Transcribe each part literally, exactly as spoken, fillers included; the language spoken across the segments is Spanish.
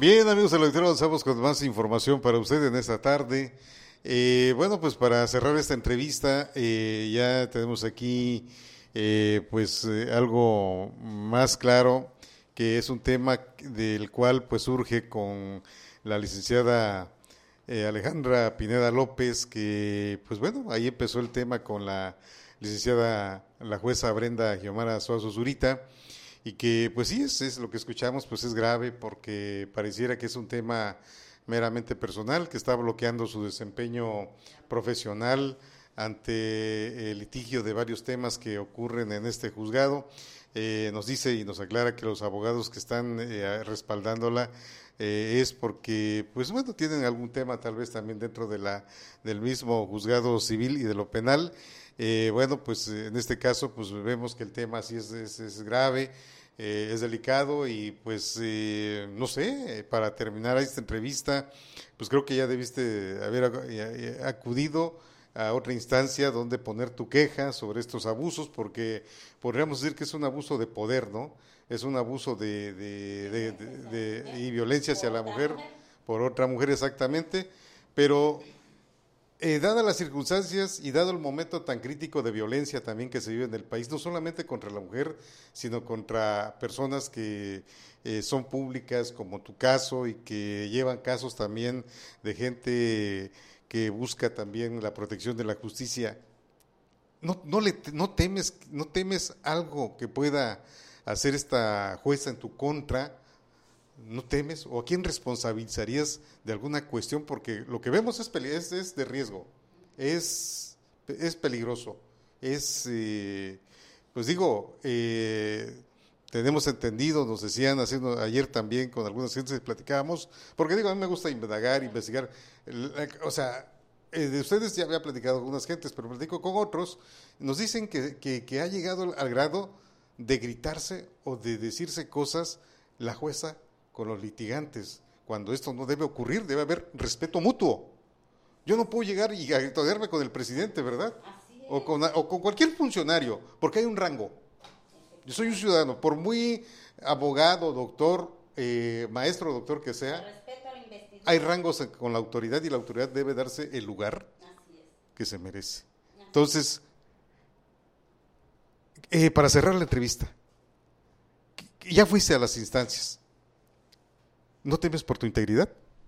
Bien, amigos del auditorio, avanzamos con más información para usted en esta tarde. Eh, bueno, pues para cerrar esta entrevista, eh, ya tenemos aquí eh, pues eh, algo más claro, que es un tema del cual pues surge con la licenciada eh, Alejandra Pineda López, que pues bueno, ahí empezó el tema con la licenciada, la jueza Brenda Xiomara Suazo Zurita, y que pues sí, es, es lo que escuchamos, pues es grave porque pareciera que es un tema meramente personal que está bloqueando su desempeño profesional ante el litigio de varios temas que ocurren en este juzgado. Eh, nos dice y nos aclara que los abogados que están eh, respaldándola eh, es porque, pues bueno, tienen algún tema tal vez también dentro de la del mismo juzgado civil y de lo penal. Eh, bueno, pues en este caso, pues vemos que el tema sí es, es, es grave, eh, es delicado y pues eh, no sé, para terminar esta entrevista, pues creo que ya debiste haber acudido a otra instancia donde poner tu queja sobre estos abusos, porque podríamos decir que es un abuso de poder, ¿no? Es un abuso de, de, de, de, de y violencia hacia la mujer, por otra mujer exactamente, pero Eh, dadas las circunstancias y dado el momento tan crítico de violencia también que se vive en el país, no solamente contra la mujer, sino contra personas que eh, son públicas, como tu caso, y que llevan casos también de gente que busca también la protección de la justicia, ¿no, no, le, no, temes, no temes algo que pueda hacer esta jueza en tu contra? ¿No temes? ¿O a quién responsabilizarías de alguna cuestión? Porque lo que vemos es, es, es de riesgo, es, es peligroso, es, eh, pues digo, eh, tenemos entendido, nos decían haciendo ayer también con algunas gentes que platicábamos, porque digo, a mí me gusta indagar, investigar, o sea, eh, de ustedes ya había platicado con algunas gentes, pero platico con otros, nos dicen que, que, que ha llegado al, al grado de gritarse o de decirse cosas la jueza con los litigantes, cuando esto no debe ocurrir, debe haber respeto mutuo. Yo no puedo llegar y agritonearme con el presidente, ¿verdad? O con, o con cualquier funcionario, porque hay un rango. Yo soy un ciudadano, por muy abogado, doctor, eh, maestro, doctor que sea, hay rangos con la autoridad y la autoridad debe darse el lugar que se merece. Entonces, eh, para cerrar la entrevista, ya fuiste a las instancias. ¿No temes por tu integridad?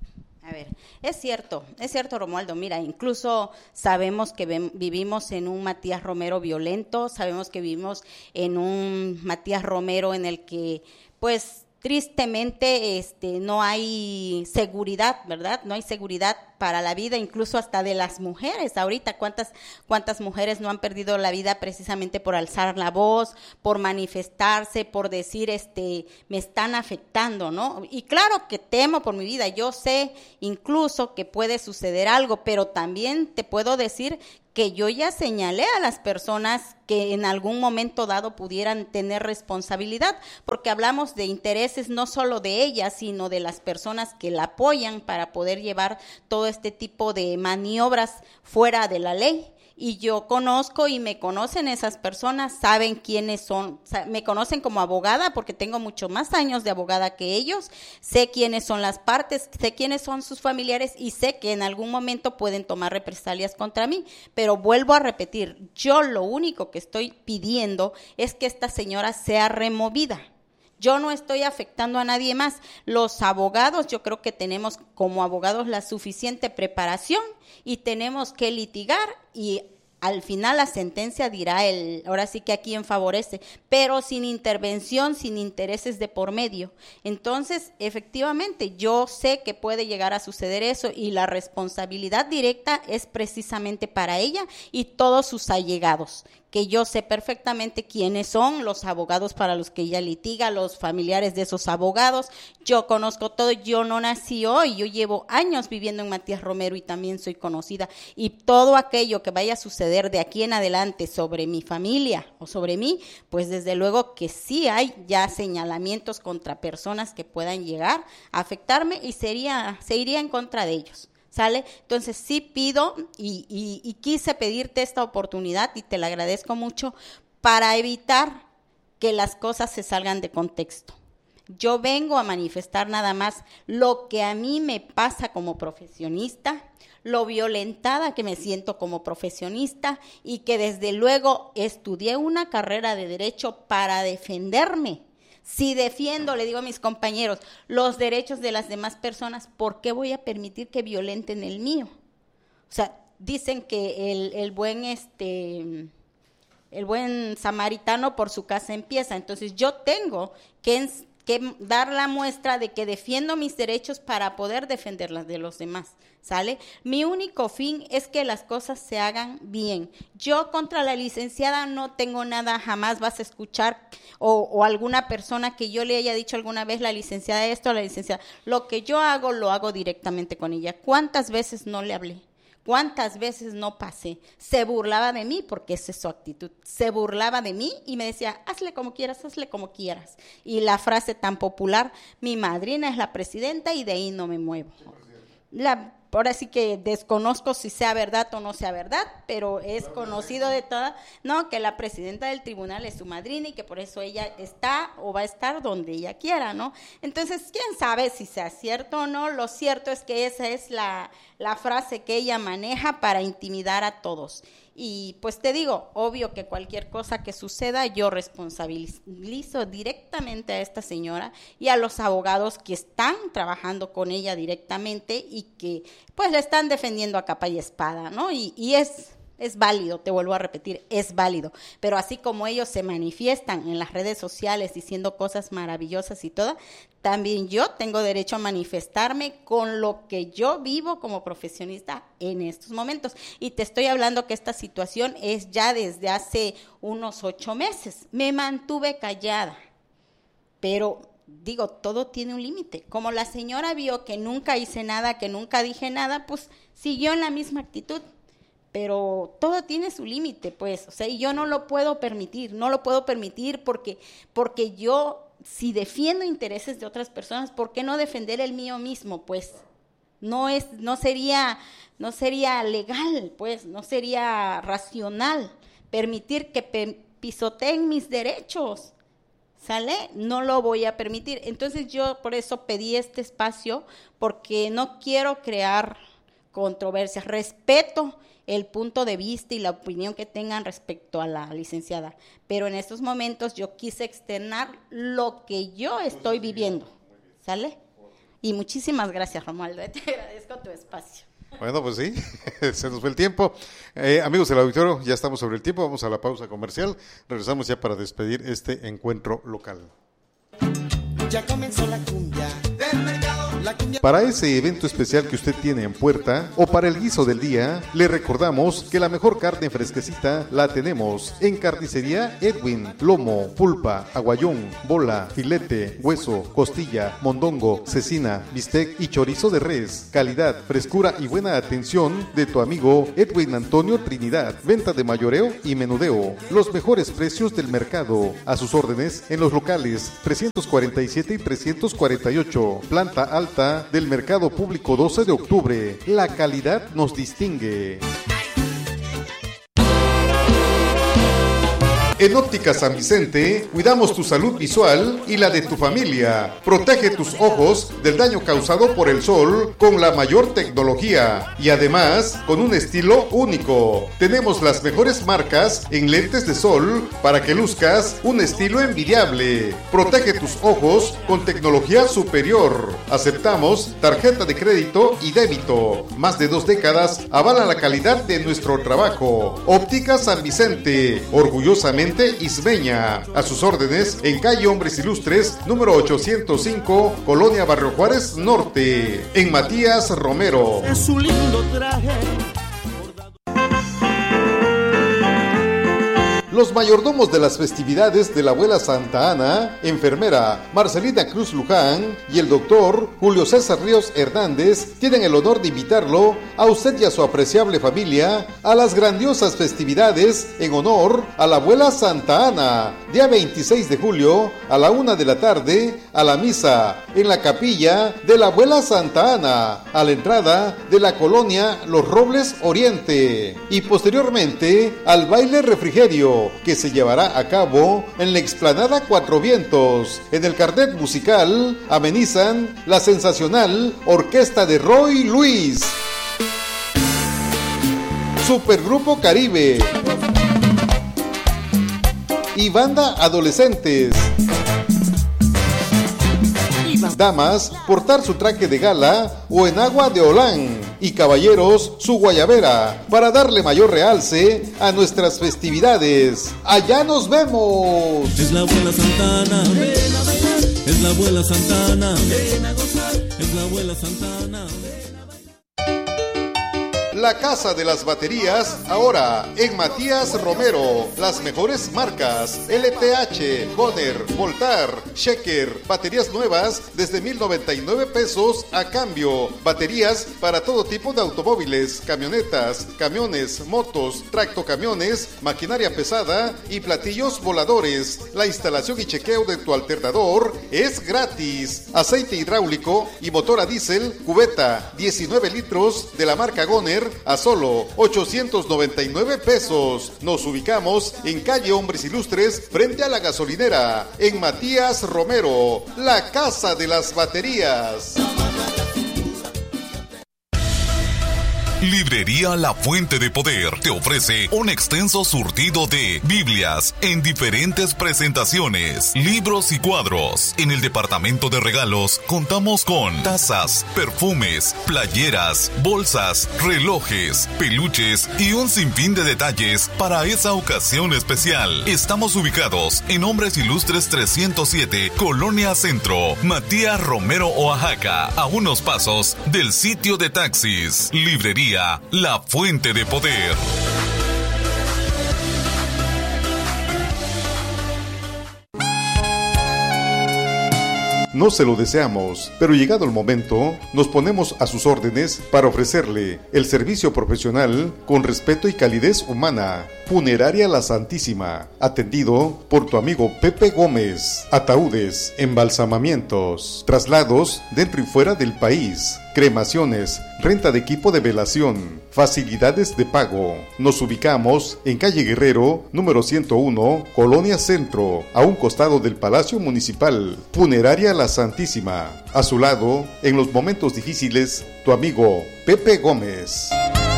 A ver, es cierto, es cierto, Romualdo, mira, incluso sabemos que ven, vivimos en un Matías Romero violento, sabemos que vivimos en un Matías Romero en el que, pues, tristemente este, no hay seguridad, ¿verdad? No hay seguridad para la vida, incluso hasta de las mujeres. Ahorita, ¿cuántas, cuántas mujeres no han perdido la vida precisamente por alzar la voz, por manifestarse, por decir, este, me están afectando, ¿no? Y claro que temo por mi vida, yo sé incluso que puede suceder algo, pero también te puedo decir que yo ya señalé a las personas que en algún momento dado pudieran tener responsabilidad, porque hablamos de intereses no solo de ella, sino de las personas que la apoyan para poder llevar todo este tipo de maniobras fuera de la ley. Y yo conozco y me conocen esas personas, saben quiénes son, me conocen como abogada porque tengo mucho más años de abogada que ellos, sé quiénes son las partes, sé quiénes son sus familiares y sé que en algún momento pueden tomar represalias contra mí, pero vuelvo a repetir, yo lo único que estoy pidiendo es que esta señora sea removida. Yo no estoy afectando a nadie más. Los abogados, yo creo que tenemos como abogados la suficiente preparación y tenemos que litigar y al final la sentencia dirá el, ahora sí que a quién favorece, pero sin intervención, sin intereses de por medio. Entonces, efectivamente, yo sé que puede llegar a suceder eso y la responsabilidad directa es precisamente para ella y todos sus allegados, que yo sé perfectamente quiénes son los abogados para los que ella litiga, los familiares de esos abogados, yo conozco todo, yo no nací hoy, yo llevo años viviendo en Matías Romero y también soy conocida, y todo aquello que vaya a suceder de aquí en adelante sobre mi familia o sobre mí, pues desde luego que sí hay ya señalamientos contra personas que puedan llegar a afectarme y sería, se iría en contra de ellos. ¿Sale? Entonces sí pido y, y, y quise pedirte esta oportunidad y te la agradezco mucho para evitar que las cosas se salgan de contexto. Yo vengo a manifestar nada más lo que a mí me pasa como profesionista, lo violentada que me siento como profesionista y que desde luego estudié una carrera de derecho para defenderme. Si defiendo, le digo a mis compañeros, los derechos de las demás personas, ¿por qué voy a permitir que violenten el mío? O sea, dicen que el, el buen este el buen samaritano por su casa empieza. Entonces yo tengo que, que dar la muestra de que defiendo mis derechos para poder defender las de los demás, ¿sale? Mi único fin es que las cosas se hagan bien. Yo contra la licenciada no tengo nada, jamás vas a escuchar o, o alguna persona que yo le haya dicho alguna vez la licenciada esto, la licenciada. Lo que yo hago, lo hago directamente con ella. ¿Cuántas veces no le hablé? ¿Cuántas veces no pasé? Se burlaba de mí, porque esa es su actitud. Se burlaba de mí y me decía, hazle como quieras, hazle como quieras. Y la frase tan popular, mi madrina es la presidenta y de ahí no me muevo. La, ahora sí que desconozco si sea verdad o no sea verdad, pero es conocido de toda, no, que la presidenta del tribunal es su madrina y que por eso ella está o va a estar donde ella quiera, ¿no? Entonces, quién sabe si sea cierto o no. Lo cierto es que esa es la, la frase que ella maneja para intimidar a todos. Y pues te digo, obvio que cualquier cosa que suceda, yo responsabilizo directamente a esta señora y a los abogados que están trabajando con ella directamente y que pues la están defendiendo a capa y espada, ¿no? Y, y es... Es válido, te vuelvo a repetir, es válido, pero así como ellos se manifiestan en las redes sociales diciendo cosas maravillosas y todo, también yo tengo derecho a manifestarme con lo que yo vivo como profesionista en estos momentos. Y te estoy hablando que esta situación es ya desde hace unos ocho meses. Me mantuve callada, pero digo, todo tiene un límite. Como la señora vio que nunca hice nada, que nunca dije nada, pues siguió en la misma actitud. Pero todo tiene su límite, pues, o sea, y yo no lo puedo permitir, no lo puedo permitir porque, porque yo, si defiendo intereses de otras personas, ¿por qué no defender el mío mismo? Pues, no es, no sería, no sería legal, pues, no sería racional permitir que pe- pisoteen mis derechos, ¿sale? No lo voy a permitir. Entonces yo por eso pedí este espacio, porque no quiero crear controversias, respeto el punto de vista y la opinión que tengan respecto a la licenciada, pero en estos momentos yo quise externar lo que yo estoy viviendo, ¿sale? Y muchísimas gracias, Romualdo, te agradezco tu espacio. Bueno, pues sí, se nos fue el tiempo. Eh, amigos del auditorio, ya estamos sobre el tiempo, vamos a la pausa comercial, regresamos ya para despedir este encuentro local. Ya comenzó la cumbia del mercado. Para ese evento especial que usted tiene en puerta o para el guiso del día, le recordamos que la mejor carne fresquecita la tenemos en Carnicería Edwin. Lomo, pulpa, aguayón, bola, filete, hueso, costilla, mondongo, cecina, bistec y chorizo de res. Calidad, frescura y buena atención de tu amigo Edwin Antonio Trinidad. Venta de mayoreo y menudeo. Los mejores precios del mercado. A sus órdenes en los locales trescientos cuarenta y siete y trescientos cuarenta y ocho. Planta alta del Mercado Público doce de octubre. La calidad nos distingue. En Óptica San Vicente, cuidamos tu salud visual y la de tu familia. Protege tus ojos del daño causado por el sol con la mayor tecnología y además con un estilo único. Tenemos las mejores marcas en lentes de sol para que luzcas un estilo envidiable. Protege tus ojos con tecnología superior. Aceptamos tarjeta de crédito y débito. Más de dos décadas avalan la calidad de nuestro trabajo. Óptica San Vicente, orgullosamente ismeña. A sus órdenes en calle Hombres Ilustres, número ochocientos cinco, Colonia Barrio Juárez Norte, en Matías Romero. Es un lindo traje. Los mayordomos de las festividades de la abuela Santa Ana, enfermera Marcelina Cruz Luján y el doctor Julio César Ríos Hernández tienen el honor de invitarlo a usted y a su apreciable familia a las grandiosas festividades en honor a la abuela Santa Ana, día veintiséis de julio a la una de la tarde, a la misa en la capilla de la abuela Santa Ana, a la entrada de la colonia Los Robles Oriente, y posteriormente al baile refrigerio. Romero, que se llevará a cabo en la explanada Cuatro Vientos. En el carnet musical amenizan la sensacional Orquesta de Roy Luis, Supergrupo Caribe y Banda Adolescentes. Damas, portar su traje de gala o enagua de holán, y caballeros, su guayabera, para darle mayor realce a nuestras festividades. ¡Allá nos vemos! Es la abuela Santana, ven a bailar. Es la abuela Santana, ven a gozar. Es la abuela Santana, ven a bailar. La Casa de las Baterías, ahora en Matías Romero. Las mejores marcas: L T H, Goner, Voltar, Shecker. Baterías nuevas desde mil noventa y nueve pesos a cambio. Baterías para todo tipo de automóviles, camionetas, camiones, motos, tractocamiones, maquinaria pesada y platillos voladores. La instalación y chequeo de tu alternador es gratis. Aceite hidráulico y motor a diésel, cubeta, diecinueve litros de la marca Goner a solo ochocientos noventa y nueve pesos. Nos ubicamos en calle Hombres Ilustres, frente a la gasolinera, en Matías Romero, la Casa de las Baterías. Librería La Fuente de Poder te ofrece un extenso surtido de Biblias en diferentes presentaciones, libros y cuadros. En el departamento de regalos contamos con tazas, perfumes, playeras, bolsas, relojes, peluches y un sinfín de detalles para esa ocasión especial. Estamos ubicados en Hombres Ilustres trescientos siete, Colonia Centro, Matías Romero, Oaxaca, a unos pasos del sitio de taxis. Librería La Fuente de Poder. No se lo deseamos, pero llegado el momento, nos ponemos a sus órdenes para ofrecerle el servicio profesional con respeto y calidez humana. Funeraria La Santísima, atendido por tu amigo Pepe Gómez. Ataúdes, embalsamamientos, traslados dentro y fuera del país, cremaciones, renta de equipo de velación, facilidades de pago. Nos ubicamos en calle Guerrero, número ciento uno, Colonia Centro, a un costado del Palacio Municipal. Funeraria La Santísima, a su lado, en los momentos difíciles, tu amigo Pepe Gómez.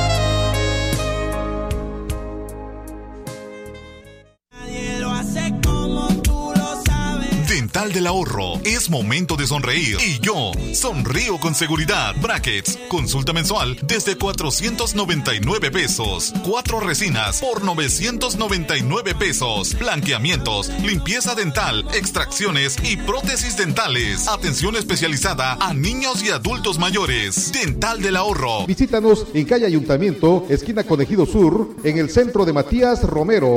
Dental del Ahorro, es momento de sonreír y yo sonrío con seguridad. Brackets, consulta mensual desde cuatrocientos noventa y nueve pesos. Cuatro resinas por novecientos noventa y nueve pesos. Blanqueamientos, limpieza dental, extracciones y prótesis dentales. Atención especializada a niños y adultos mayores. Dental del Ahorro. Visítanos en calle Ayuntamiento, esquina Conejido Sur, en el centro de Matías Romero.